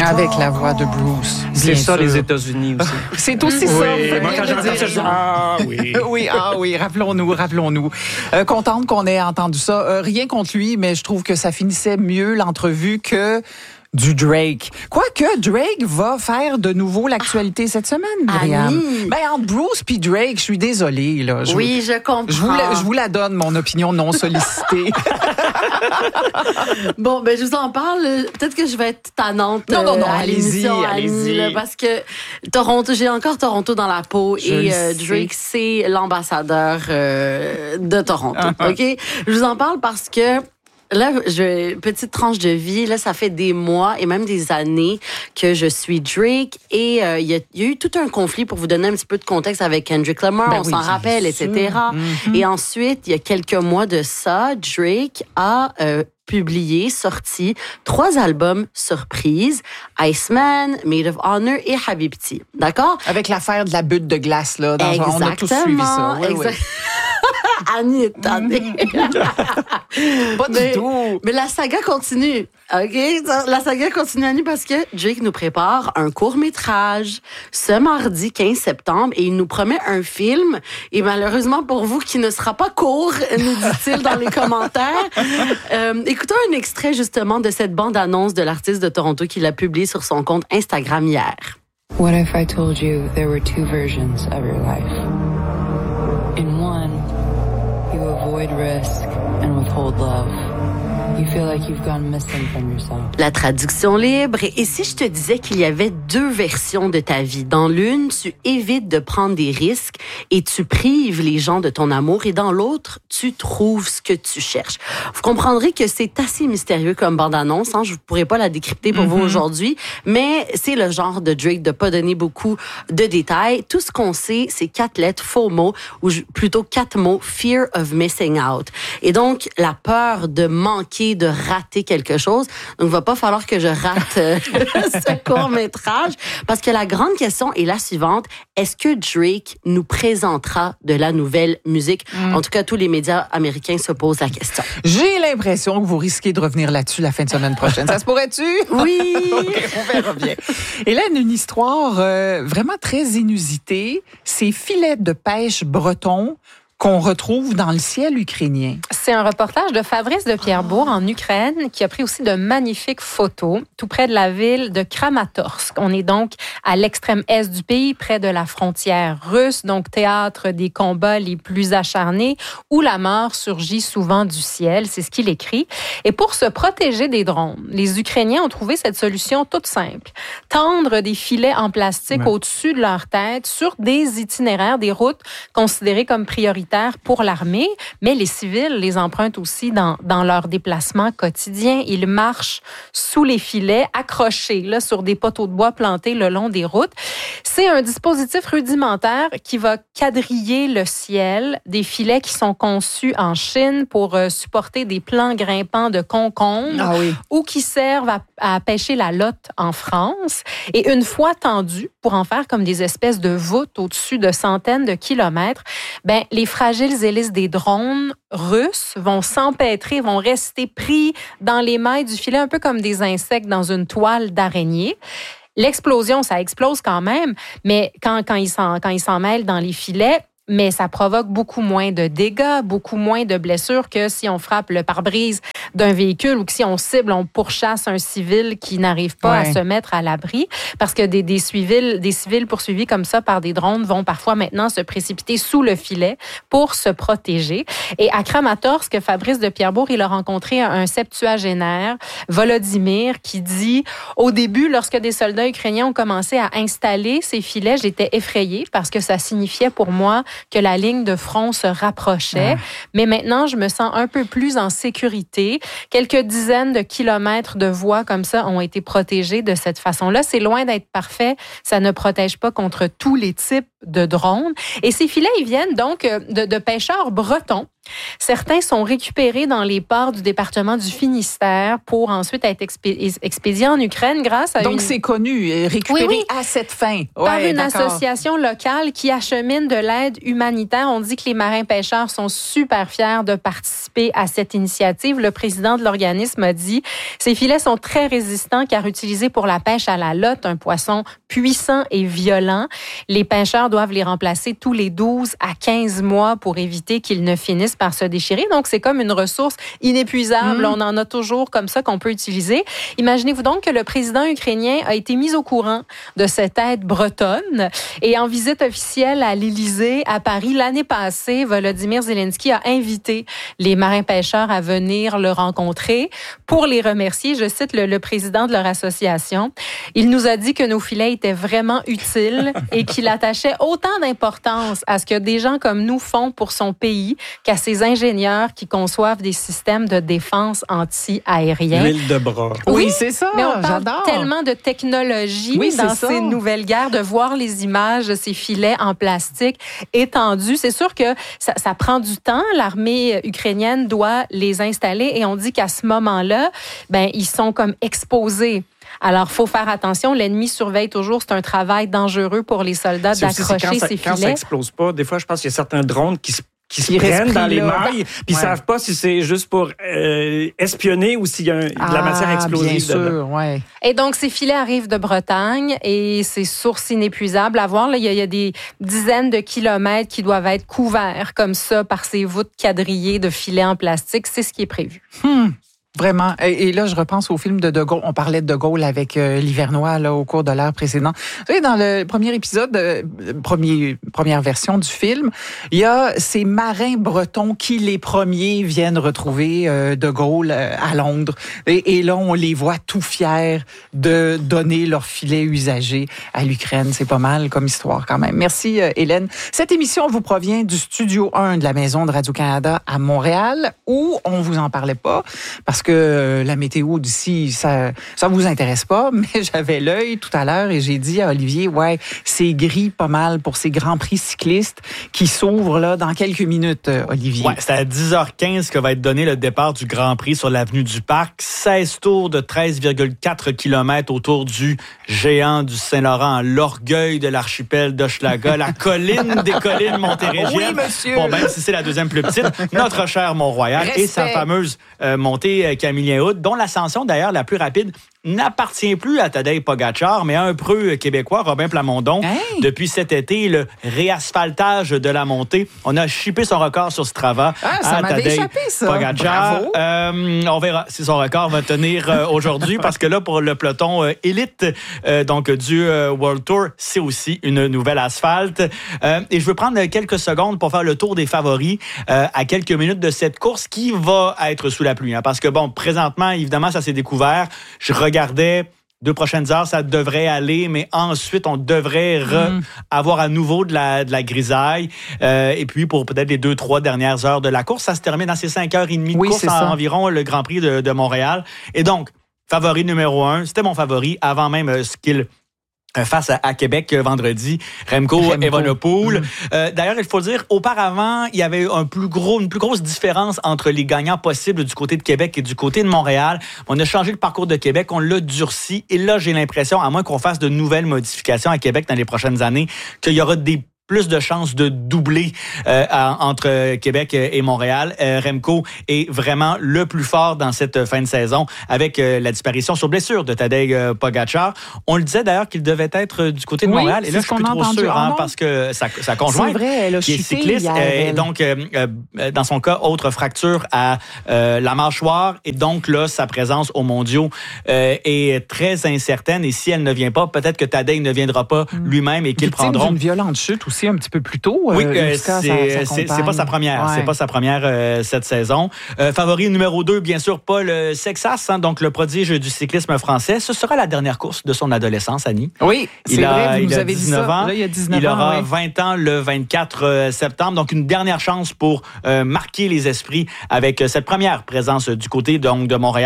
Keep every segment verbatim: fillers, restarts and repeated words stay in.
Avec la voix de Bruce. C'est ça, sûr. les États-Unis aussi. C'est aussi oui, ça. moi, quand j'entends ça, je dis, ah oui. oui, ah oui, rappelons-nous, rappelons-nous. Euh, contente qu'on ait entendu ça. Euh, rien contre lui, mais je trouve que ça finissait mieux l'entrevue que du Drake. Quoique, Drake va faire de nouveau l'actualité cette semaine, Myriam. Annie. Ben, entre Bruce puis Drake, je suis désolée, là. Je, Oui, je comprends. Je vous, la, je vous la donne, mon opinion non sollicitée. Bon, ben, je vous en parle. Peut-être que je vais être tannante. Non, non, non, à allez-y, l'émission, allez-y. Annie, là, parce que Toronto, j'ai encore Toronto dans la peau Je et le euh, sais. Drake, c'est l'ambassadeur euh, de Toronto. OK? Je vous en parle parce que là, je, petite tranche de vie, là, ça fait des mois et même des années que je suis Drake et euh, il y, a, y a eu tout un conflit pour vous donner un petit peu de contexte avec Kendrick Lamar, Ben on oui, s'en bien rappelle, sûr. et cetera. Mm-hmm. Et ensuite, il y a quelques mois de ça, Drake a euh, publié, sorti trois albums surprises, Iceman, Maid of Honor et Habibti. D'accord? Avec l'affaire de la butte de glace, là. Dans on a tous suivi ça. Oui, oui. Exact- Annie est tannée. Pas du mais, tout. mais la saga continue, OK? La saga continue, Annie, parce que Drake nous prépare un court-métrage ce mardi quinze septembre et il nous promet un film. Et malheureusement pour vous, qui ne sera pas court, nous dit-il dans les commentaires. Euh, écoutons un extrait justement de cette bande-annonce de l'artiste de Toronto qu'il a publié sur son compte Instagram hier. What if I told you there were two versions of your life? In one, you avoid risk and withhold love. You feel like you've gone missing from yourself. La traduction libre. Et si je te disais qu'il y avait deux versions de ta vie? Dans l'une, tu évites de prendre des risques et tu prives les gens de ton amour. Et dans l'autre, tu trouves ce que tu cherches. Vous comprendrez que c'est assez mystérieux comme bande-annonce. Hein? Je ne pourrais pas la décrypter pour mm-hmm. vous aujourd'hui. Mais c'est le genre de Drake de pas donner beaucoup de détails. Tout ce qu'on sait, c'est quatre lettres, faux mots, ou plutôt quatre mots, fear of missing out. Et donc, la peur de manquer, de rater quelque chose. Donc, il va pas falloir que je rate euh, ce court-métrage parce que la grande question est la suivante. Est-ce que Drake nous présentera de la nouvelle musique? Mm. En tout cas, tous les médias américains se posent la question. J'ai l'impression que vous risquez de revenir là-dessus la fin de semaine prochaine. Ça se pourrait-tu? Oui! Okay, on verra bien. Et là, une histoire euh, vraiment très inusitée. Ces filets de pêche bretons qu'on retrouve dans le ciel ukrainien. C'est un reportage de Fabrice de Pierrebourg en Ukraine qui a pris aussi de magnifiques photos tout près de la ville de Kramatorsk. On est donc à l'extrême est du pays, près de la frontière russe, donc théâtre des combats les plus acharnés où la mort surgit souvent du ciel. C'est ce qu'il écrit. Et pour se protéger des drones, les Ukrainiens ont trouvé cette solution toute simple. Tendre des filets en plastique ouais. au-dessus de leur tête sur des itinéraires, des routes considérées comme prioritaires pour l'armée, mais les civils les empruntent aussi dans, dans leurs déplacements quotidiens. Ils marchent sous les filets, accrochés là, sur des poteaux de bois plantés le long des routes. C'est un dispositif rudimentaire qui va quadriller le ciel, des filets qui sont conçus en Chine pour euh, supporter des plants grimpants de concombres ah oui. ou qui servent à, à pêcher la lotte en France. Et une fois tendus, pour en faire comme des espèces de voûtes au-dessus de centaines de kilomètres, ben, les fragiles hélices des drones russes vont s'empêtrer, vont rester pris dans les mailles du filet, un peu comme des insectes dans une toile d'araignée. L'explosion, ça explose quand même, mais quand, quand ils s'en, quand ils s'en mêlent dans les filets, mais ça provoque beaucoup moins de dégâts, beaucoup moins de blessures que si on frappe le pare-brise d'un véhicule ou que si on cible, on pourchasse un civil qui n'arrive pas ouais. à se mettre à l'abri. Parce que des, des, civils, des civils poursuivis comme ça par des drones vont parfois maintenant se précipiter sous le filet pour se protéger. Et à Kramatorsk, Fabrice de Pierrebourg, il a rencontré un septuagénaire, Volodymyr, qui dit « Au début, lorsque des soldats ukrainiens ont commencé à installer ces filets, j'étais effrayée parce que ça signifiait pour moi que la ligne de front se rapprochait. Ah. Mais maintenant, je me sens un peu plus en sécurité. Quelques dizaines de kilomètres de voies comme ça ont été protégées de cette façon-là. C'est loin d'être parfait. Ça ne protège pas contre tous les types de drones. Et ces filets, ils viennent donc de, de pêcheurs bretons Certains sont récupérés dans les ports du département du Finistère pour ensuite être expé- expédiés en Ukraine grâce à Donc, une... c'est connu, récupéré Oui, oui. à cette fin. Par Ouais, une d'accord. association locale qui achemine de l'aide humanitaire. On dit que les marins-pêcheurs sont super fiers de participer à cette initiative. Le président de l'organisme a dit « Ces filets sont très résistants car utilisés pour la pêche à la lotte, un poisson puissant et violent. Les pêcheurs doivent les remplacer tous les douze à quinze mois pour éviter qu'ils ne finissent par se déchirer. Donc, c'est comme une ressource inépuisable. Mmh. On en a toujours comme ça qu'on peut utiliser. Imaginez-vous donc que le président ukrainien a été mis au courant de cette aide bretonne et en visite officielle à l'Élysée, à Paris, l'année passée, Volodymyr Zelensky a invité les marins-pêcheurs à venir le rencontrer pour les remercier. Je cite le, le président de leur association. Il nous a dit que nos filets étaient vraiment utiles et qu'il attachait autant d'importance à ce que des gens comme nous font pour son pays qu'à ces ingénieurs qui conçoivent des systèmes de défense anti-aériens. L'huile de bras. Oui, oui, c'est ça. Mais on parle j'adore. tellement de technologie oui, dans ça. ces nouvelles guerres, de voir les images de ces filets en plastique étendus. C'est sûr que ça, ça prend du temps. L'armée ukrainienne doit les installer et on dit qu'à ce moment-là, ben ils sont comme exposés. Alors, faut faire attention. L'ennemi surveille toujours. C'est un travail dangereux pour les soldats C'est aussi, c'est d'accrocher quand ça, ces quand filets. ça explose pas, des fois, je pense qu'il y a certains drones qui se qui se Qui prennent dans les là. mailles, puis ils Ouais. savent pas si c'est juste pour euh, espionner ou s'il y a un, de la Ah, matière explosive bien dedans. sûr, ouais. Et donc, ces filets arrivent de Bretagne et c'est source inépuisable à voir. Là, il y a, il y a des dizaines de kilomètres qui doivent être couverts comme ça par ces voûtes quadrillées de filets en plastique. C'est ce qui est prévu. Hmm. Vraiment. Et, et là, je repense au film de De Gaulle. On parlait de De Gaulle avec euh, l'Hivernois là au cours de l'heure précédente. Vous savez, dans le premier épisode, euh, premier, première version du film, il y a ces marins bretons qui, les premiers, viennent retrouver euh, De Gaulle euh, à Londres. Et, et là, on les voit tout fiers de donner leur filet usagé à l'Ukraine. C'est pas mal comme histoire quand même. Merci, euh, Hélène. Cette émission vous provient du Studio un de la Maison de Radio-Canada à Montréal, où on vous en parlait pas, parce que la météo d'ici, ça ça vous intéresse pas, mais j'avais l'œil tout à l'heure et j'ai dit à Olivier, ouais, c'est gris pas mal pour ces grands prix cyclistes qui s'ouvrent là dans quelques minutes, Olivier. Ouais, c'est à dix heures quinze que va être donné le départ du Grand Prix sur l'avenue du Parc. seize tours de treize virgule quatre kilomètres autour du géant du Saint-Laurent, l'orgueil de l'archipel d'Hochelaga, la colline des collines montérégiennes. Oui, monsieur. Bon, ben, si c'est la deuxième plus petite, notre cher Mont-Royal Respect. et sa fameuse euh, montée euh, Camillien-Hood, dont l'ascension d'ailleurs la plus rapide n'appartient plus à Tadej Pogacar, mais à un preux québécois, Robin Plamondon. Hey. Depuis cet été, le réasphaltage de la montée, on a chippé son record sur Strava Ah, ça à m'avait Tadej échappé, ça. Pogacar. Bravo. Euh, on verra si son record va tenir euh, aujourd'hui, parce que là, pour le peloton euh, élite euh, donc du euh, World Tour, c'est aussi une nouvelle asphalte. Euh, et je veux prendre quelques secondes pour faire le tour des favoris euh, à quelques minutes de cette course qui va être sous la pluie. Hein, parce que, bon, présentement, évidemment, ça s'est découvert. Je regardais deux prochaines heures, ça devrait aller, mais ensuite, on devrait re- mm. avoir à nouveau de la, de la grisaille. Euh, et puis, pour peut-être les deux, trois dernières heures de la course, ça se termine dans ces cinq heures trente de oui, course en, environ, le Grand Prix de, de Montréal. Et donc, favori numéro un, c'était mon favori avant même euh, ce qu'il face à, à Québec vendredi, Remco, Remco. Evenepoel. Mmh. Euh, d'ailleurs, il faut le dire, auparavant, il y avait un plus gros, une plus grosse différence entre les gagnants possibles du côté de Québec et du côté de Montréal. On a changé le parcours de Québec, on l'a durci. Et là, j'ai l'impression, à moins qu'on fasse de nouvelles modifications à Québec dans les prochaines années, qu'il y aura des plus de chances de doubler euh, entre Québec et Montréal. Euh, Remco est vraiment le plus fort dans cette fin de saison avec euh, la disparition sur blessure de Tadej euh, Pogacar. On le disait d'ailleurs qu'il devait être du côté de oui, Montréal. Et là, je suis plus trop entendu. sûr, hein, oh, parce que sa, sa conjointe, c'est vrai, elle a qui est cycliste, hier, et donc, euh, euh, dans son cas, autre fracture à euh, la mâchoire. Et donc, là, sa présence aux mondiaux euh, est très incertaine. Et si elle ne vient pas, peut-être que Tadej ne viendra pas mm. lui-même et qu'ils prendront une violente chute aussi un petit peu plus tôt. Oui, euh, euh, c'est, c'est, c'est pas sa première. Ouais. C'est pas sa première euh, cette saison. Euh, favori numéro deux, bien sûr, Paul Sexas, hein, donc le prodige du cyclisme français. Ce sera la dernière course de son adolescence, Annie. Oui, c'est il a, vrai, vous il nous a avez dix-neuf dit ça. ans. Là, il y a dix-neuf il ans, aura oui. vingt ans le vingt-quatre septembre. Donc, une dernière chance pour euh, marquer les esprits avec cette première présence du côté donc, de Montréal.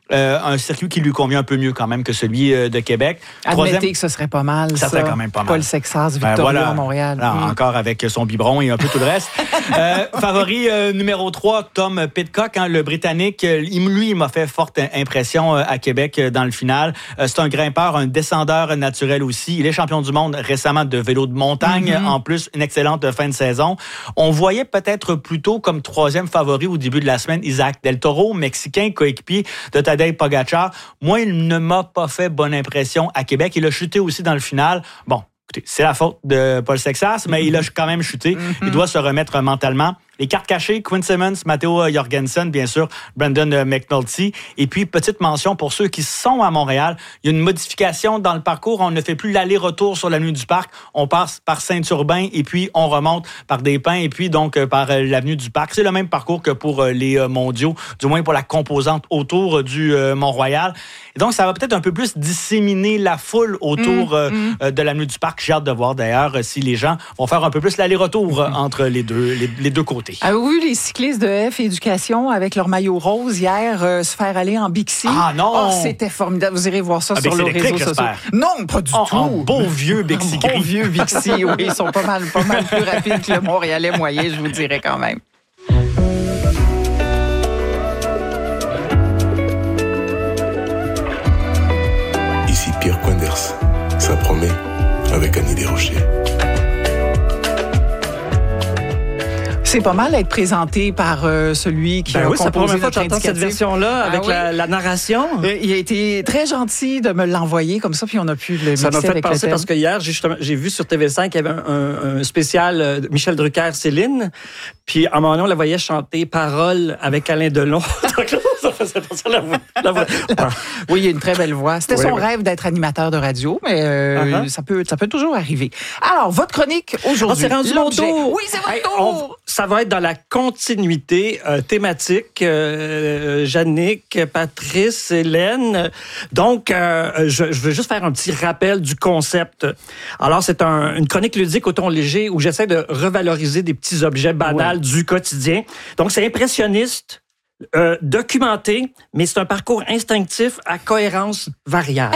Euh, un circuit qui lui convient un peu mieux quand même que celui euh, de Québec. Admettez Troisième, que ce serait pas mal, ça. Ça serait quand même pas mal. Paul Sexas, Victoria ben voilà. à Montréal. Là, mm. Encore avec son biberon et un peu tout le reste. euh, favori euh, numéro trois, Tom Pidcock, hein, le Britannique. Lui, il m'a fait forte impression euh, à Québec euh, dans le final. Euh, c'est un grimpeur, un descendeur naturel aussi. Il est champion du monde récemment de vélo de montagne. Mm-hmm. En plus, une excellente fin de saison. On voyait peut-être plutôt comme troisième favori au début de la semaine Isaac Del Toro, mexicain, coéquipier de Tadej Pogacar. Moi, il ne m'a pas fait bonne impression à Québec. Il a chuté aussi dans le final. Bon, écoutez, c'est la faute de Paul Sexas, mais mm-hmm. il a quand même chuté. Mm-hmm. Il doit se remettre mentalement. Les cartes cachées, Quinn Simmons, Matteo Jorgensen, bien sûr, Brandon McNulty. Et puis, petite mention pour ceux qui sont à Montréal, il y a une modification dans le parcours. On ne fait plus l'aller-retour sur l'avenue du Parc. On passe par Saint-Urbain et puis on remonte par des Pins et puis donc par l'avenue du Parc. C'est le même parcours que pour les mondiaux, du moins pour la composante autour du Mont-Royal. Et donc, ça va peut-être un peu plus disséminer la foule autour mmh, mmh. de l'avenue du Parc. J'ai hâte de voir d'ailleurs si les gens vont faire un peu plus l'aller-retour mmh. entre les deux, les, les deux côtés. Avez-vous vu les cyclistes de F Éducation avec leur maillot rose hier euh, se faire aller en Bixi? Ah non! Oh, c'était formidable. Vous irez voir ça ah, sur le réseau social. Non, pas du oh, tout. Un bon vieux Bixi gris. Un bon vieux Bixi, oui. Ils sont pas mal, pas mal plus rapides que le Montréalais moyen, je vous dirais quand même. Ici Pierre Quenders. Ça promet avec Annie Desrochers. C'est pas mal être présenté par euh, celui qui ben a oui, composé notre notre indicatif. Cette version-là, avec ah, oui. la, la narration. Euh, il a été très gentil de me l'envoyer comme ça, puis on a pu le Ça m'a fait avec penser parce que hier, j'ai, justement, j'ai vu sur T V cinq qu'il y avait un, un, un spécial euh, Michel Drucker-Céline, puis à un moment donné, on la voyait chanter Paroles avec Alain Delon. Ça faisait penser à la voix. La voix. Ah. Oui, il a une très belle voix. C'était oui, son oui. rêve d'être animateur de radio, mais euh, uh-huh. ça, peut, ça peut toujours arriver. Alors, votre chronique aujourd'hui. Oh, c'est rendu mon tour. Oui, c'est votre hey, tour. On, ça va être dans la continuité euh, thématique. Euh, Jannick, Patrice, Hélène. Donc, euh, je, je veux juste faire un petit rappel du concept. Alors, c'est un, une chronique ludique au ton léger où j'essaie de revaloriser des petits objets banals ouais. du quotidien. Donc, c'est impressionniste. Euh, documenté, mais c'est un parcours instinctif à cohérence variable.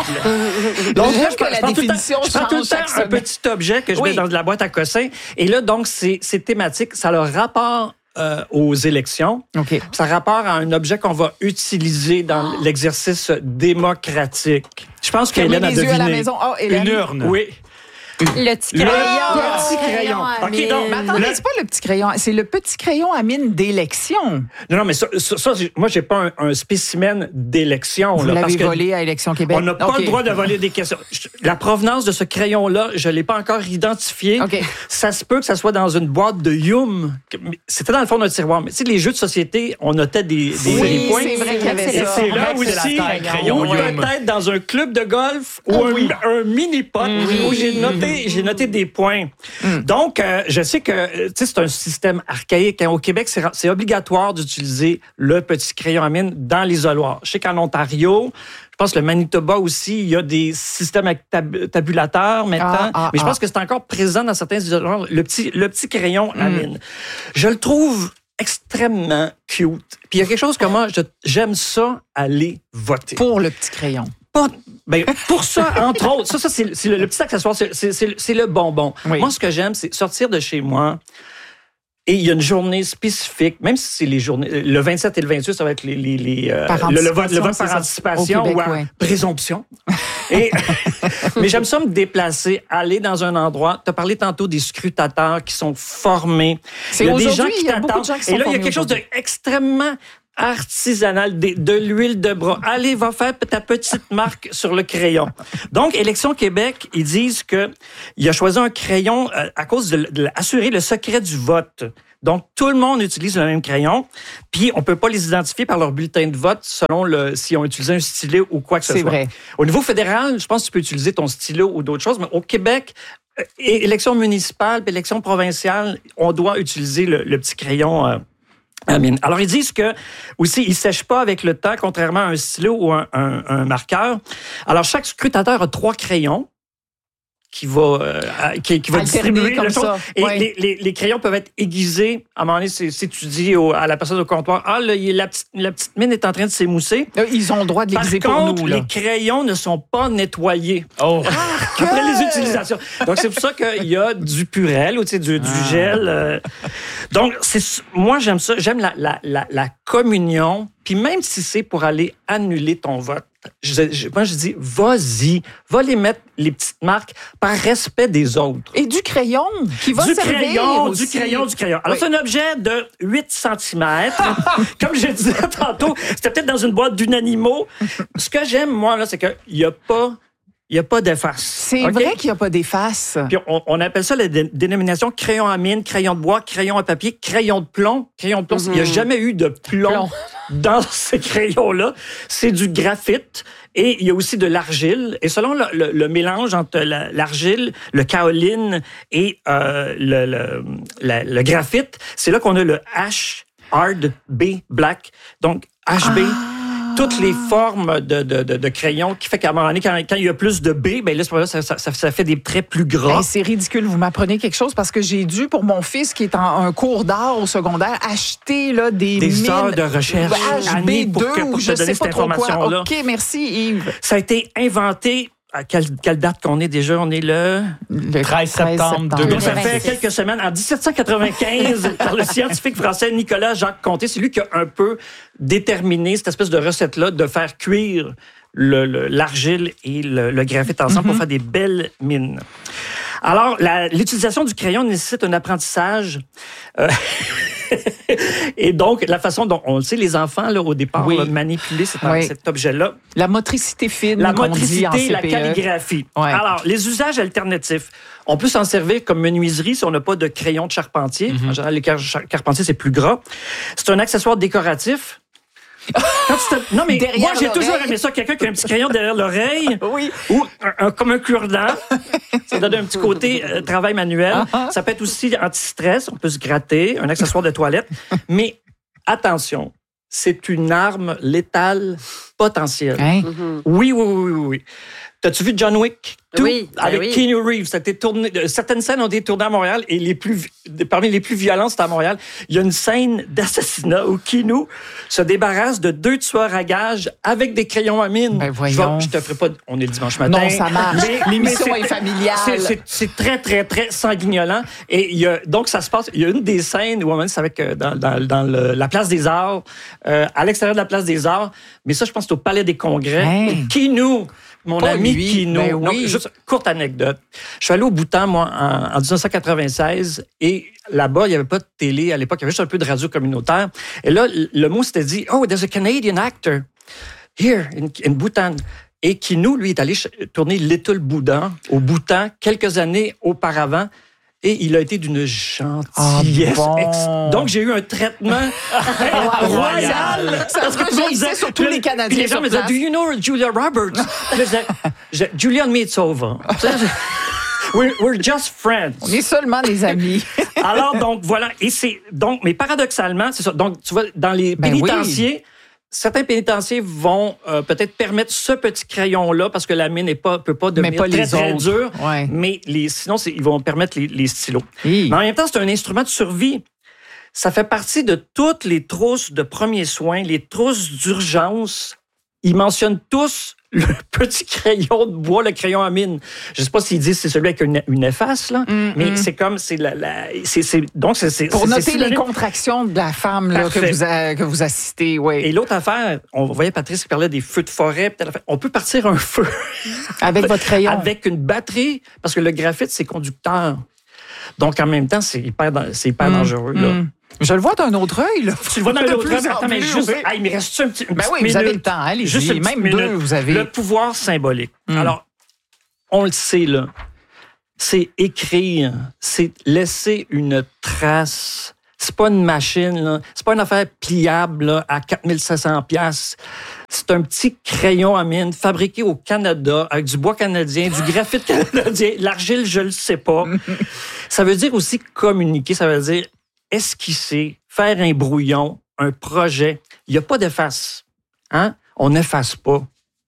Donc, je, que je, la définition je prends tout le temps un petit objet que je oui. mets dans de la boîte à cossins. Et là, donc, c'est, c'est thématique. Ça a le rapport euh, aux élections. Okay. Ça a rapport à un objet qu'on va utiliser dans oh. l'exercice démocratique. Je pense qu'Hélène a deviné. À la maison. Oh, Hélène. Une urne. Oui. Le petit crayon. Le petit crayon. OK, donc, mais attendez, le... c'est pas le petit crayon, c'est le petit crayon à mine d'élection. Non, non, mais ça, ça, ça moi, j'ai pas un, un spécimen d'élection. Vous là, l'avez parce volé à Élection Québec? On n'a pas okay. le droit de voler des questions. La provenance de ce crayon-là, je l'ai pas encore identifié. Okay. Ça se peut que ça soit dans une boîte de Yum. C'était dans le fond d'un tiroir. Mais tu sais, les jeux de société, on notait des, des, oui, des points. c'est vrai qu'il y avait ça. C'est là aussi, ou peut-être dans un club de golf ou oh, un, oui. un mini-pot oui. où j'ai noté, j'ai noté des points. Mm. Donc, euh, je sais que c'est un système archaïque. Hein. Au Québec, c'est, c'est obligatoire d'utiliser le petit crayon à mine dans l'isoloir. Je sais qu'en Ontario, je pense que le Manitoba aussi, il y a des systèmes avec tab- tabulateurs maintenant. Ah, ah, mais je pense ah. que c'est encore présent dans certains isoloirs, le petit, le petit crayon à mm. mine. Je le trouve extrêmement cute. Puis il y a quelque chose que moi, je, j'aime ça aller voter. Pour le petit crayon. Pas, ben, pour ça, entre autres, ça, ça c'est, c'est le, le petit accessoire, c'est, c'est, c'est, c'est le bonbon. Oui. Moi, ce que j'aime, c'est sortir de chez moi et il y a une journée spécifique, même si c'est les journées, le vingt-sept et le vingt-huit, ça va être les, les, les, euh, le, le vote, le vote par anticipation Québec, ou à ouais. présomption. Et, mais j'aime ça me déplacer, aller dans un endroit. Tu as parlé tantôt des scrutateurs qui sont formés. C'est il y a aujourd'hui, des gens qui il y a t'attendent. beaucoup de gens qui sont et là, il y a quelque aujourd'hui. chose d'extrêmement artisanal, de, de l'huile de bras. Allez, va faire ta petite marque sur le crayon. Donc, Élection Québec, ils disent que il a choisi un crayon euh, à cause de, de assurer le secret du vote. Donc, tout le monde utilise le même crayon, puis on peut pas les identifier par leur bulletin de vote selon le si on utilisé un stylo ou quoi que ce C'est soit. vrai. Au niveau fédéral, je pense que tu peux utiliser ton stylo ou d'autres choses, mais au Québec, euh, élection municipale, puis élection provinciale, on doit utiliser le, le petit crayon euh, Alors, ils disent que, aussi, ils ne sèchent pas avec le temps, contrairement à un stylo ou un, un, un marqueur. Alors, chaque scrutateur a trois crayons qui va, euh, qui, qui va distribuer comme le chose. ça. Et Ouais. les, les, les crayons peuvent être aiguisés. À un moment donné, si, si tu dis au, à la personne au comptoir, ah, là, il- la, petite, la petite mine est en train de s'émousser. Euh, Ils ont le droit de Par l'aiguiser pour contre, nous. Là. les crayons ne sont pas nettoyés Oh. après les utilisations. Donc, c'est pour ça qu'il y a du purel ou tu sais, du, du Ah. gel. euh. Donc, c'est, moi, j'aime ça. J'aime la, la, la, la communion. Puis même si c'est pour aller annuler ton vote, je, je, moi, je dis, vas-y, va les mettre, les petites marques, par respect des autres. Et du crayon qui va Du servir crayon, aussi. du crayon, du crayon. Alors, Oui. c'est un objet de huit centimètres. Comme je disais tantôt, c'était peut-être dans une boîte d'unanimaux. Ce que j'aime, moi, là, c'est qu'il n'y a pas... Il n'y a pas d'efface. C'est OK? vrai qu'il n'y a pas d'efface. Puis on, on appelle ça la dé- dénomination crayon à mine, crayon de bois, crayon à papier, crayon de plomb. Crayon de plomb, il n'y a jamais eu de plomb, Plomb. dans ces crayons-là. C'est du graphite et il y a aussi de l'argile. Et selon le, le- le mélange entre la- l'argile, le kaoline et euh, le, le- la- le graphite, c'est là qu'on a le H Hard B Black. Donc, H B. Toutes les formes de, de, de, de crayons qui fait qu'à un moment donné, quand, quand il y a plus de B, ben là, là ça, ça, ça fait des traits plus gras. Hey, c'est ridicule, vous m'apprenez quelque chose parce que j'ai dû, pour mon fils qui est en un cours d'art au secondaire, acheter là, des, Des mines heures de recherche, Annie, H B pour deux que- pour ou te je donner sais pas cette trop quoi. information-là. OK, merci Yves. Ça a été inventé. À quelle, quelle date qu'on est déjà? On est le... Le treize septembre deux mille Donc, ça fait vingt-six. quelques semaines, en dix-sept cent quatre-vingt-quinze, par le scientifique français Nicolas Jacques Conté. C'est lui qui a un peu déterminé cette espèce de recette-là de faire cuire le- le- l'argile et le, le graphite ensemble pour faire des belles mines. Alors, la- l'utilisation du crayon nécessite un apprentissage. euh, et donc, la façon dont on le sait, les enfants, là, au départ, Oui. là, manipuler cet, Oui. cet objet-là, La motricité fine, la qu'on dit en motricité, la C P E. calligraphie. Ouais. Alors, les usages alternatifs. On peut s'en servir comme menuiserie si on n'a pas de crayon de charpentier. En général, les car- char- charpentiers, c'est plus gras. C'est un accessoire décoratif. Quand tu te- Non, mais Derrière moi, j'ai l'oreille. toujours aimé ça. Quelqu'un qui a un petit crayon derrière l'oreille. Oui. Ou un, un- comme un cure-dent. Ça donne un petit côté euh, travail manuel. Ah. Ça peut être aussi anti-stress. On peut se gratter. Un accessoire de toilette. Mais attention, c'est une arme létale potentielle. Hein? Oui, oui, oui, oui, oui. T'as-tu vu John Wick? Tout, Oui, ben avec oui. Keanu Reeves. Ça a été tourné, euh, certaines scènes ont été tournées à Montréal et les plus, vi- parmi les plus violentes, c'était à Montréal. Il y a une scène d'assassinat où Keanu se débarrasse de deux tueurs à gages avec des crayons à mine. Ben, je, voyons. vais- je te ferai pas. On est le dimanche matin. Non, ça marche. L'émission mais est c'est- familiale. c'est- c'est- C'est très, très, très sanguignolant. Et il y a, donc, ça se passe. Il y a une des scènes où, à un moment donné, c'est avec, euh, dans, dans, dans le- la place des Arts, euh, à l'extérieur de la place des Arts. Mais ça, je pense que c'est au Palais des Congrès. Hey. Keanu, mon Pas ami lui. Keanu. Ben Non, oui. juste courte anecdote. Je suis allé au Bhoutan, moi, en, en dix-neuf cent quatre-vingt-seize, et là-bas, il n'y avait pas de télé à l'époque, il y avait juste un peu de radio communautaire. Et là, le mot s'était dit, oh, there's a Canadian actor here in, in Bhutan. Et Keanu, lui, est allé ch- tourner Little Bhoutan au Bhoutan quelques années auparavant. Et il a été d'une gentillesse. Ah bon. ex- Donc, j'ai eu un traitement royal. Ça Parce que se je jaillissait disais- sur tous les Canadiens Puis les gens sur me disaient, place. do you know Julia Roberts? Puis je disais, je- Julia Mitsova. We're, we're just friends. On est seulement des amis. Alors, donc, voilà. Et c'est, donc, mais paradoxalement, c'est ça. Donc, tu vois, dans les Ben pénitenciers, certains pénitenciers vont euh, peut-être permettre ce petit crayon-là parce que la mine ne peut pas devenir pas très, les très autres. dure. Ouais. Mais les, sinon, c'est- ils vont permettre les, les stylos. Hi. Mais en même temps, c'est un instrument de survie. Ça fait partie de toutes les trousses de premiers soins, les trousses d'urgence. Ils mentionnent tous le petit crayon de bois, le crayon à mine. Je ne sais pas s'ils disent que c'est celui avec une, une efface, là, Mm, mais mm. c'est comme, c'est la, la c'est, c'est, donc c'est, c'est, Pour c'est- noter c'est les synonyme. contractions de la femme là, que, Parfait. vous a- que vous assistez, oui. Et l'autre affaire, on voyait Patrice qui parlait des feux de forêt. puis telle affaire. On peut partir un feu Avec votre crayon. avec une batterie, parce que le graphite, c'est conducteur. Donc, en même temps, c'est hyper, dan- c'est hyper Mm, dangereux. Là. mm. Je le vois d'un autre œil, là. Tu le vois dans De l'autre plus œil, en attends, mais plus, juste, oui. ah, il me reste un petit. une Ben petite oui, vous avez minute. le temps, allez-y. Juste une Même petite deux, minute. vous avez. Le pouvoir symbolique. Mm. Alors, on le sait, là. C'est écrire, c'est laisser une trace. C'est pas une machine, là. C'est pas une affaire pliable là, à quatre mille cinq cents dollars. C'est un petit crayon à mine fabriqué au Canada avec du bois canadien, du graphite canadien, l'argile, je le sais pas. Ça veut dire aussi communiquer, ça veut dire esquisser, faire un brouillon, un projet. Il n'y a pas d'efface. Hein? On n'efface pas.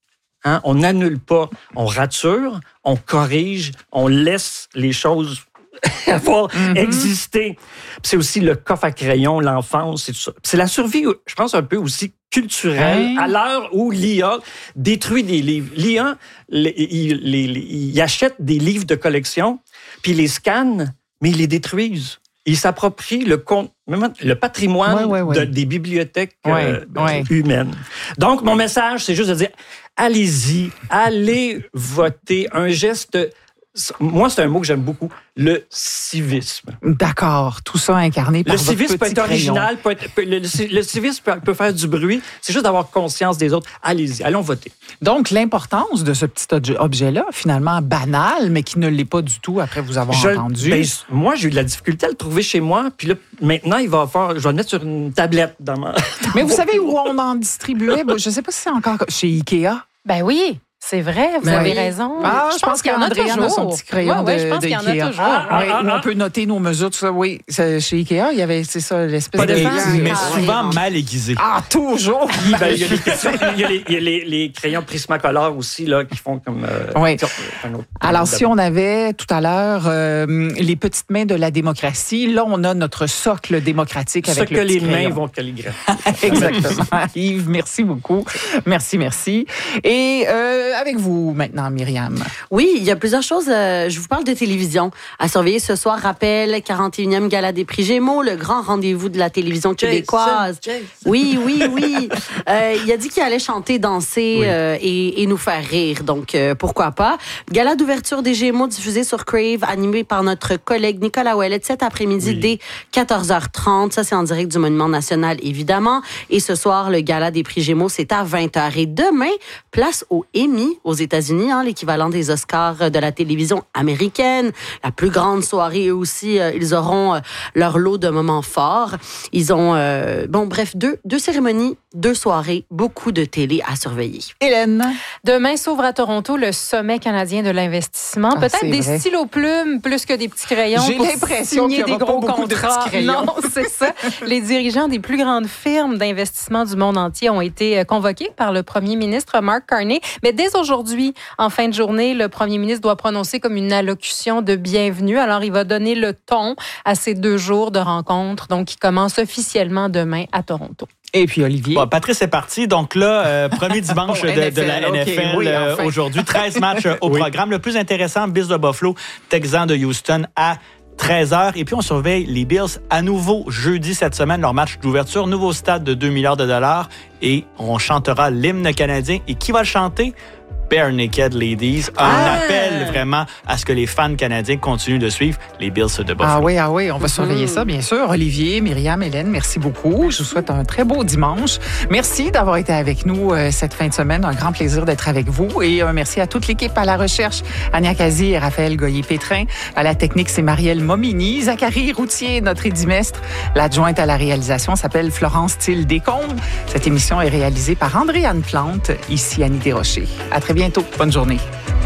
Hein? On n'annule pas, on rature, on corrige, on laisse les choses avoir mm-hmm. existé. C'est aussi le coffre à crayon, l'enfance, c'est tout ça. C'est la survie, je pense, un peu aussi culturelle, hein? À l'heure où l'I A détruit des livres. L'I A, les, il, les, les, il achète des livres de collection, puis il les scanne, mais ils les détruisent. Ils s'approprient le, con, le patrimoine ouais, ouais, ouais. De, des bibliothèques ouais, euh, ouais. humaines. Donc, mon message, c'est juste de dire, allez-y, allez voter. Un geste... Moi, c'est un mot que j'aime beaucoup, le civisme. D'accord, tout ça incarné par le votre civisme peut être crayon. Original, peut être, peut, le, le civisme peut, peut faire du bruit. C'est juste d'avoir conscience des autres. Allez-y, allons voter. Donc, l'importance de ce petit objet-là, finalement banal, mais qui ne l'est pas du tout après vous avoir je, entendu. Ben, moi, j'ai eu de la difficulté à le trouver chez moi. Puis là, maintenant, il va faire, je vais le mettre sur une tablette dans ma... Mais vous savez où on en distribuait? Je ne sais pas si c'est encore chez Ikea. Ben oui. C'est vrai, vous ben avez oui. raison. Ah, je, je pense, pense qu'il y en a toujours. Son petit crayon ouais, ouais, de, je pense de qu'il y en a toujours. Ah, ah, ah, où on peut noter nos mesures, tout ça. Oui, chez Ikea, il y avait, c'est ça, l'espèce pas de... de mais ah, souvent oui. mal aiguisé. Ah, toujours! Ben, il y a, les, il y a, les, il y a les, les crayons Prismacolor aussi, là, qui font comme... Euh, oui. Qui ont, un autre, Alors, si on avait, tout à l'heure, euh, les petites mains de la démocratie, là, on a notre socle démocratique avec ce le que les crayon. mains vont calligraphier. Exactement. Yves, merci beaucoup. Merci, merci. Et euh, avec vous, maintenant, Non, Myriam. Oui, il y a plusieurs choses. Euh, je vous parle de télévision. À surveiller ce soir, rappel, quarante et unième Gala des prix Gémeaux, le grand rendez-vous de la télévision québécoise. Jason, Jason. Oui, oui, oui. euh, il a dit qu'il allait chanter, danser oui. euh, et, et nous faire rire. Donc, euh, pourquoi pas. Gala d'ouverture des Gémeaux diffusé sur Crave, animé par notre collègue Nicolas Ouellette cet après-midi oui. dès quatorze heures trente. Ça, c'est en direct du Monument National, évidemment. Et ce soir, le Gala des prix Gémeaux, c'est à vingt heures. Et demain, place au Emmy aux États-Unis, hein, l'équivalent des Oscars de la télévision américaine. La plus grande soirée, eux aussi, euh, ils auront euh, leur lot de moments forts. Ils ont, euh, bon, bref, deux, deux cérémonies, deux soirées, beaucoup de télé à surveiller. Hélène? Demain s'ouvre à Toronto le sommet canadien de l'investissement. Ah, Peut-être des vrai. stylos plumes plus que des petits crayons. J'ai pour l'impression qu'il y aura des gros pas beaucoup contrats. de petits crayons. Non, c'est ça. Les dirigeants des plus grandes firmes d'investissement du monde entier ont été convoqués par le premier ministre Mark Carney. Mais dès aujourd'hui, en fin de journée, le premier ministre doit prononcer comme une allocution de bienvenue. Alors, il va donner le ton à ces deux jours de rencontre, donc qui commencent officiellement demain à Toronto. Et puis, Olivier. Bon, Patrice est parti. Donc là, euh, premier dimanche de, de la N F L okay, oui, euh, enfin. Aujourd'hui. treize matchs au oui. programme. Le plus intéressant, Bills de Buffalo, Texans de Houston à treize heures. Et puis, on surveille les Bills à nouveau jeudi cette semaine, leur match d'ouverture. Nouveau stade de deux milliards de dollars. Et on chantera l'hymne canadien. Et qui va le chanter? Bare Naked Ladies. Un ah. appel vraiment à ce que les fans canadiens continuent de suivre les Bills de Buffalo. Ah oui, ah oui, on va surveiller ça, bien sûr. Olivier, Myriam, Hélène, merci beaucoup. Je vous souhaite un très beau dimanche. Merci d'avoir été avec nous euh, cette fin de semaine. Un grand plaisir d'être avec vous. Et un merci à toute l'équipe à la recherche. Ania Kazi et Raphaël Goyer-Pétrin. À la technique, c'est Marielle Momini. Zachary Routier, notre édimestre. L'adjointe à la réalisation s'appelle Florence Thiel-Descombes. Cette émission est réalisée par André-Anne Plante. Ici, Annie Desrochers. À très bientôt. Bonne journée.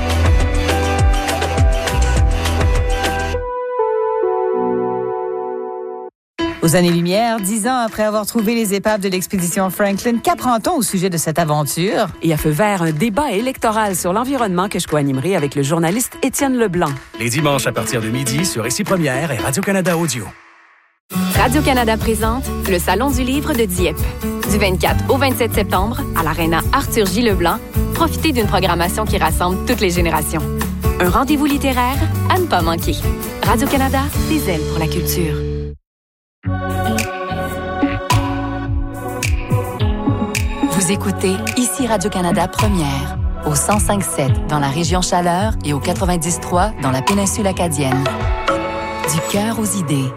Aux années-lumière, dix ans après avoir trouvé les épaves de l'expédition Franklin, qu'apprend-on au sujet de cette aventure? Et à feu vert, un débat électoral sur l'environnement que je co-animerai avec le journaliste Étienne Leblanc. Les dimanches à partir de midi sur Ici Première et Radio-Canada Audio. Radio-Canada présente le Salon du livre de Dieppe. Du vingt-quatre au vingt-sept septembre, à l'Aréna Arthur J. Leblanc, profitez d'une programmation qui rassemble toutes les générations. Un rendez-vous littéraire à ne pas manquer. Radio-Canada, des ailes pour la culture. Vous écoutez Ici Radio-Canada Première, au cent cinq sept dans la région Chaleur et au quatre-vingt-dix trois dans la péninsule acadienne. Du cœur aux idées.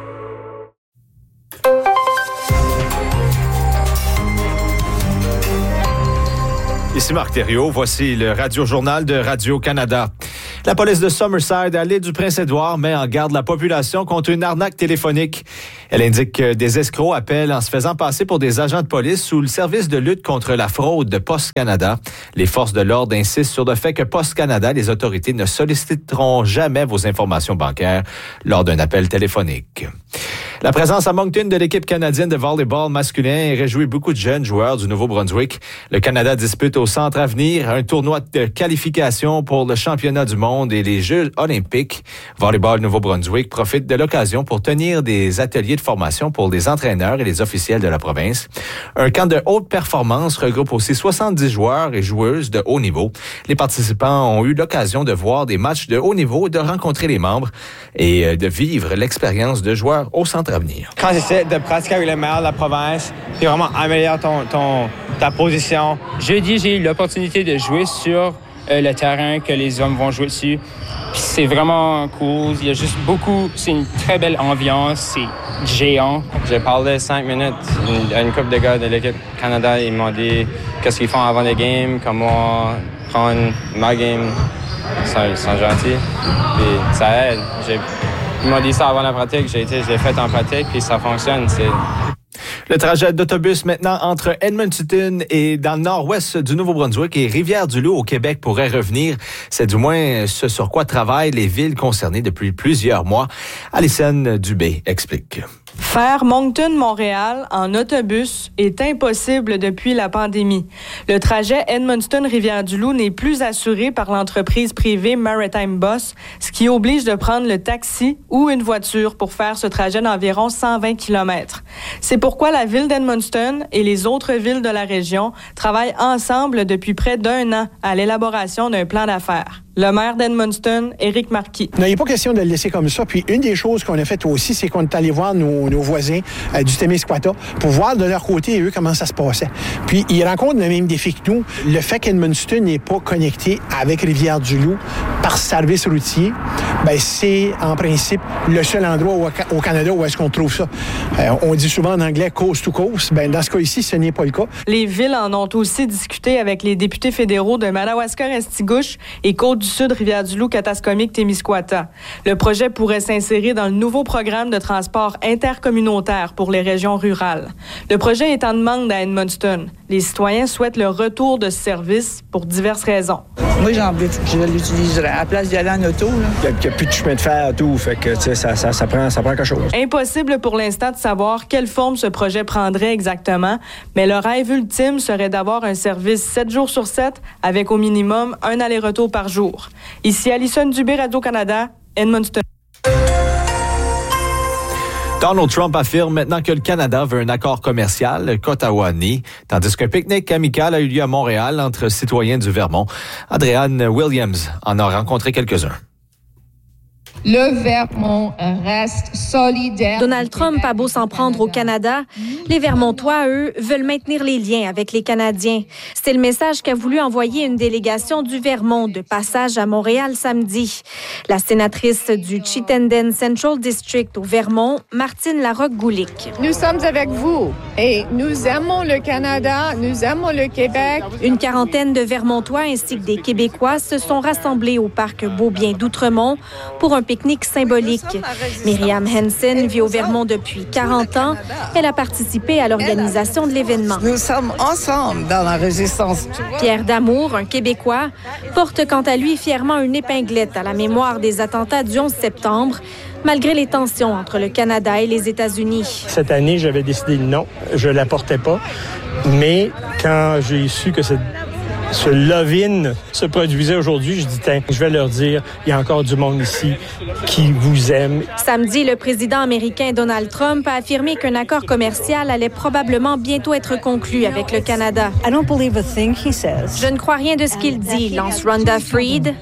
Ici Marc Thériault, voici le Radio-Journal de Radio-Canada. La police de Summerside, à l'île du Prince-Édouard, met en garde la population contre une arnaque téléphonique. Elle indique que des escrocs appellent en se faisant passer pour des agents de police sous le service de lutte contre la fraude de Post Canada. Les forces de l'ordre insistent sur le fait que Post Canada, les autorités ne solliciteront jamais vos informations bancaires lors d'un appel téléphonique. La présence à Moncton de l'équipe canadienne de volleyball masculin réjouit beaucoup de jeunes joueurs du Nouveau-Brunswick. Le Canada dispute au Centre Avenir un tournoi de qualification pour le championnat du monde et les Jeux olympiques. Volleyball Nouveau-Brunswick profite de l'occasion pour tenir des ateliers de formation pour les entraîneurs et les officiels de la province. Un camp de haute performance regroupe aussi soixante-dix joueurs et joueuses de haut niveau. Les participants ont eu l'occasion de voir des matchs de haut niveau, de rencontrer les membres et de vivre l'expérience de joueurs au Centre Avenir. Quand j'essaie de pratiquer avec les meilleurs de la province, puis vraiment améliorer ton, ton, ta position. Jeudi, j'ai eu l'opportunité de jouer sur euh, le terrain que les hommes vont jouer dessus. Puis c'est vraiment cool. Il y a juste beaucoup... C'est une très belle ambiance. C'est géant. J'ai parlé cinq minutes à une couple de gars de l'équipe Canada. Ils m'ont dit qu'est-ce qu'ils font avant les games, comment prendre ma game. Ils sont, ils sont gentils. Puis ça aide. J'ai, ils m'ont dit ça avant la pratique. J'ai été, je l'ai fait en pratique, puis ça fonctionne. C'est... Le trajet d'autobus maintenant entre Edmonton et dans le nord-ouest du Nouveau-Brunswick et Rivière-du-Loup au Québec pourrait revenir. C'est du moins ce sur quoi travaillent les villes concernées depuis plusieurs mois. Alison Dubé explique. Faire Moncton-Montréal en autobus est impossible depuis la pandémie. Le trajet Edmundston-Rivière-du-Loup n'est plus assuré par l'entreprise privée Maritime Bus, ce qui oblige de prendre le taxi ou une voiture pour faire ce trajet d'environ cent vingt kilomètres. C'est pourquoi la ville d'Edmundston et les autres villes de la région travaillent ensemble depuis près d'un an à l'élaboration d'un plan d'affaires. Le maire d'Edmundston, Éric Marquis. Non, il n'est pas question de le laisser comme ça. Puis une des choses qu'on a faites aussi, c'est qu'on est allé voir nos, nos voisins euh, du Témiscouata pour voir de leur côté, eux, comment ça se passait. Puis ils rencontrent le même défi que nous. Le fait qu'Edmundston n'est pas connecté avec Rivière-du-Loup par service routier, ben c'est en principe le seul endroit au, au Canada où est-ce qu'on trouve ça. Euh, on dit souvent en anglais « coast to coast ». Ben dans ce cas ici, ce n'est pas le cas. Les villes en ont aussi discuté avec les députés fédéraux de Madawaska-Restigouche et Côte-du-Sud, Rivière-du-Loup, Katascomique, Témiscouata. Le projet pourrait s'insérer dans le nouveau programme de transport intercommunautaire pour les régions rurales. Le projet est en demande à Edmundston. Les citoyens souhaitent le retour de ce service pour diverses raisons. Moi, j'en veux, je l'utiliserais. À la place d'y aller en auto, là. Il n'y a plus de chemin de fer, tout. Fait que, tu sais, ça, ça, ça, prend, ça prend quelque chose. Impossible pour l'instant de savoir quelle forme ce projet prendrait exactement, mais le rêve ultime serait d'avoir un service sept jours sur sept avec au minimum un aller-retour par jour. Ici Alison Dubé, Radio-Canada, Edmundston. Donald Trump affirme maintenant que le Canada veut un accord commercial qu'Ottawa-nie, tandis qu'un pique-nique amical a eu lieu à Montréal entre citoyens du Vermont. Adrienne Williams en a rencontré quelques-uns. Le Vermont reste solidaire. Donald Trump a beau s'en prendre au Canada, les Vermontois, eux, veulent maintenir les liens avec les Canadiens. C'est le message qu'a voulu envoyer une délégation du Vermont de passage à Montréal samedi. La sénatrice du Chittenden Central District au Vermont, Martine Larocque-Goulic. Nous sommes avec vous et nous aimons le Canada, nous aimons le Québec. Une quarantaine de Vermontois ainsi que des Québécois se sont rassemblés au parc Beaubien d'Outremont pour un pique-nique symbolique. Myriam Hansen vit au Vermont depuis quarante ans. Elle a participé à l'organisation de l'événement. Nous sommes ensemble dans la résistance. Pierre Damour, un Québécois, porte quant à lui fièrement une épinglette à la mémoire des attentats du onze septembre, malgré les tensions entre le Canada et les États-Unis. Cette année, j'avais décidé non, je ne la portais pas. Mais quand j'ai su que cette ce love-in se produisait aujourd'hui, je dis, tiens, je vais leur dire, il y a encore du monde ici qui vous aime. Samedi, le président américain Donald Trump a affirmé qu'un accord commercial allait probablement bientôt être conclu avec le Canada. I don't believe a thing he says. Je ne crois rien de ce qu'il dit, lance Rhonda Freed,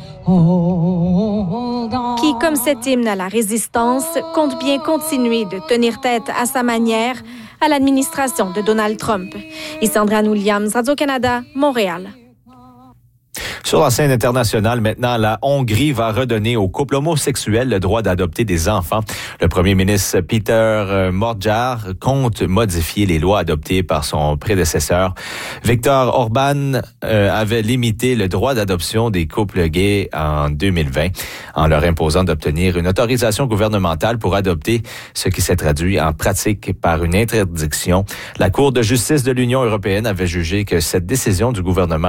qui, comme cet hymne à la résistance, compte bien continuer de tenir tête à sa manière à l'administration de Donald Trump. Ici Andréane Williams, Radio-Canada, Montréal. Sur la scène internationale, maintenant, la Hongrie va redonner aux couples homosexuels le droit d'adopter des enfants. Le premier ministre Peter Magyar compte modifier les lois adoptées par son prédécesseur. Viktor Orban euh, avait limité le droit d'adoption des couples gays en deux mille vingt en leur imposant d'obtenir une autorisation gouvernementale pour adopter, ce qui s'est traduit en pratique par une interdiction. La Cour de justice de l'Union européenne avait jugé que cette décision du gouvernement